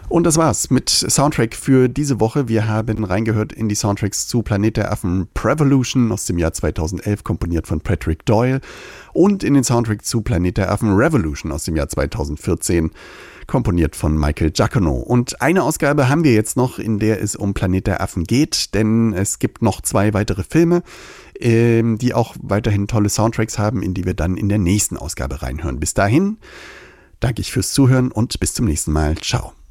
Und das war's mit Soundtrack für diese Woche. Wir haben reingehört in die Soundtracks zu Planet der Affen Prevolution aus dem Jahr 2011, komponiert von Patrick Doyle, und in den Soundtrack zu Planet der Affen Revolution aus dem Jahr 2014, komponiert von Michael Giacono. Und eine Ausgabe haben wir jetzt noch, in der es um Planet der Affen geht, denn es gibt noch 2 weitere Filme, die auch weiterhin tolle Soundtracks haben, in die wir dann in der nächsten Ausgabe reinhören. Bis dahin danke ich fürs Zuhören und bis zum nächsten Mal. Ciao.